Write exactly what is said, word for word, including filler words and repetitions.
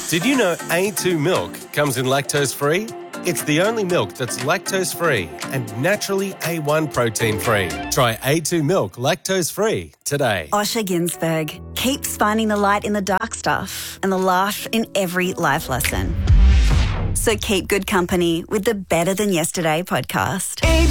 Did you know A two milk comes in lactose-free? It's the only milk that's lactose-free and naturally A one protein-free. Try A two milk lactose-free today. Osher Ginsberg keeps finding the light in the dark stuff and the laugh in every life lesson. So keep good company with the Better Than Yesterday podcast.